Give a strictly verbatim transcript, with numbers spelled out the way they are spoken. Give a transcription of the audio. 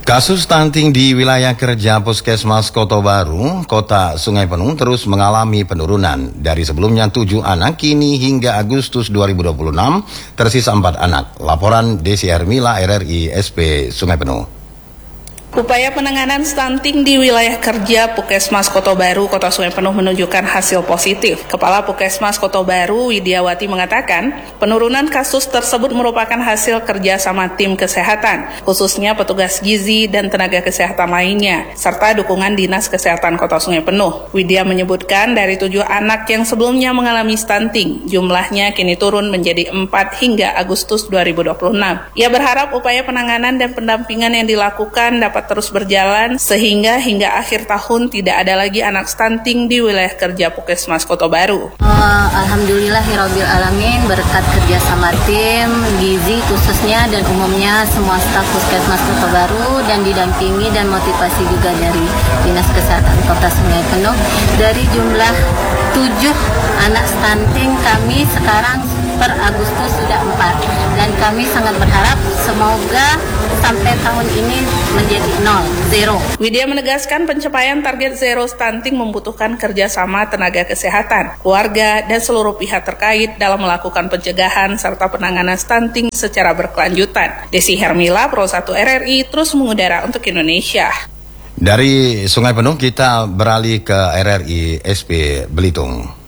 Kasus stunting di wilayah kerja Puskesmas Kota Baru, Kota Sungai Penuh terus mengalami penurunan. Dari sebelumnya tujuh anak, kini hingga Agustus dua ribu dua puluh enam tersisa empat anak. Laporan Desi Hermila, R R I S P Sungai Penuh. Upaya penanganan stunting di wilayah kerja Puskesmas Kota Baru, Kota Sungai Penuh menunjukkan hasil positif. Kepala Puskesmas Kota Baru, Widiawati, mengatakan penurunan kasus tersebut merupakan hasil kerja sama tim kesehatan, khususnya petugas gizi dan tenaga kesehatan lainnya, serta dukungan Dinas Kesehatan Kota Sungai Penuh. Widya menyebutkan dari tujuh anak yang sebelumnya mengalami stunting, jumlahnya kini turun menjadi empat hingga Agustus dua ribu dua puluh enam. Ia berharap upaya penanganan dan pendampingan yang dilakukan dapat terus berjalan sehingga hingga akhir tahun tidak ada lagi anak stunting di wilayah kerja Puskesmas Kota Baru. Uh, Alhamdulillahirabbil alamin, berkat kerjasama tim gizi khususnya dan umumnya semua staf Puskesmas Kota Baru dan didampingi dan motivasi juga dari Dinas Kesehatan Kota Sungai Penuh, dari jumlah tujuh anak stunting kami sekarang per Agustus sudah empat, dan kami sangat berharap semoga sampai tahun ini menjadi nol, zero. Widya menegaskan pencapaian target zero stunting membutuhkan kerjasama tenaga kesehatan, keluarga, dan seluruh pihak terkait dalam melakukan pencegahan serta penanganan stunting secara berkelanjutan. Desi Hermila, Pro satu R R I, terus mengudara untuk Indonesia. Dari Sungai Penuh kita beralih ke R R I S P Belitung.